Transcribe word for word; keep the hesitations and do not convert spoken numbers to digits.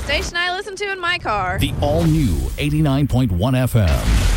station I listen to in my car. The all-new eighty-nine point one F M.